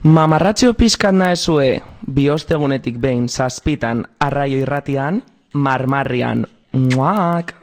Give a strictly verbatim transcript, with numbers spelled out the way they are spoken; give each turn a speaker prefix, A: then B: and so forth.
A: Mamarratxo pixkat naezue, biostegunetik behin zazpitan arraio irratian, marmarrian. Muak!